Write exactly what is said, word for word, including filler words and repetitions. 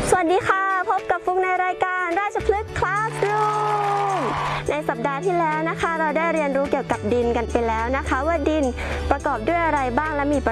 สวัสดีค่ะพบกับฟุกในรายการราชพฤกษ์คลาสรูมในสัปดาห์ที่แล้วนะคะเราได้เรียนรู้เกี่ยวกับดินกันไปแล้วนะคะว่าดินประกอบด้วยอะไรบ้างและมี